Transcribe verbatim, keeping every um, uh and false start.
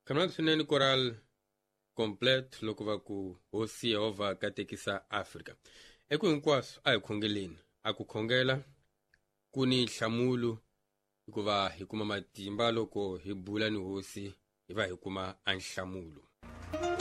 Kamnati swinene koral complete loko va ku hosi Yehova katekisa Afrika. Eku hinkwaswo a hi khongeleni, a ku khongela ku ni nhlamulo hikuva hi kuma matimba loko hi bula ni hosi hi va hi kuma anhlamulo.